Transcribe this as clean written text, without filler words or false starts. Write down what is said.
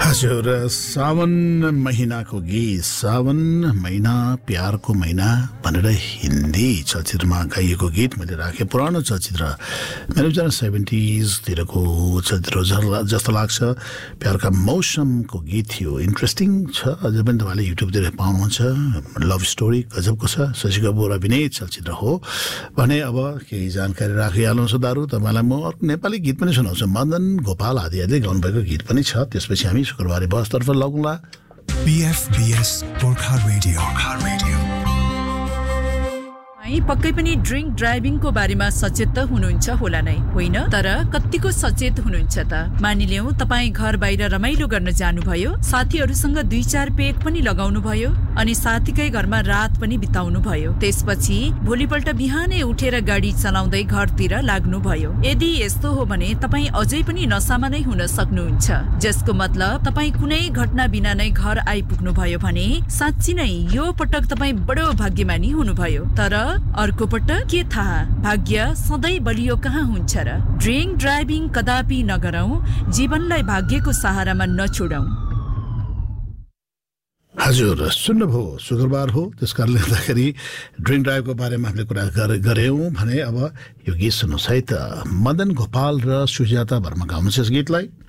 हजुर, सावन महिनाको गीत, सावन महिना प्यारको महिना भनेर हिन्दी चलचित्रमा गाइएको गीत मैले राखेँ। पुरानो चलचित्र मेरो विचार 70sतिरको चलचित्र जस्तो लाग्छ। प्यारका मौसमको गीत थियो, इन्ट्रेस्टिङ छ। अझै पनि तपाईँले युट्युबतिर पाउनुहुन्छ। लभ स्टोरी गजबको छ, शशि कपुर अभिनय चलचित्र हो भने अब केही जानकारी राखिहाल्नुहोस् दारु। तपाईँलाई म अर्को नेपाली गीत पनि सुनाउँछु। मदन गोपाल आदिले गाउनुभएको गीत पनि छ। त्यसपछि हामी शुक्रबारे बसतर्फ लगौँला। BFBS Gorkha radio. पक्कै पनि ड्रिङ्क ड्राइभिङको बारेमा सचेत त हुनुहुन्छ होला नै, होइन? तर कतिको सचेत हुनुहुन्छ त? मानिलियौँ तपाईँ घर बाहिर रमाइलो गर्न जानुभयो, साथीहरूसँग 2-4 पेक पनि लगाउनु भयो अनि साथीकै घरमा रात पनि बिताउनु भयो। त्यसपछि भोलिपल्ट बिहानै उठेर गाडी चलाउँदै घरतिर लाग्नुभयो। यदि यस्तो हो भने तपाईँ अझै पनि नसामा नै हुन सक्नुहुन्छ, जसको मतलब तपाईँ कुनै घटना बिना नै घर आइपुग्नु भयो भने साँच्ची नै यो पटक तपाईँ बडो भाग्यमानी हुनुभयो। तर अर्को पटक के थाहा, भाग्य सधैँ बलियो कहाँ हुन्छ र? ड्रिङ्क ड्राइभिङ कदापि नगरौं, जीवनलाई भाग्यको सहारामा नछोडौं। हजुर, सुन्नुभयो, शुक्रबार हो, त्यस कारणले गर्दाखेरि ड्रिङ्क ड्राइभको बारेमा हामीले कुरा गऱ्यौँ भने अब यो गीत सुन्नुहोस् है त। मदन गोपाल र सुजाता वर्मा गाउनुहुन्छ यस गीतलाई।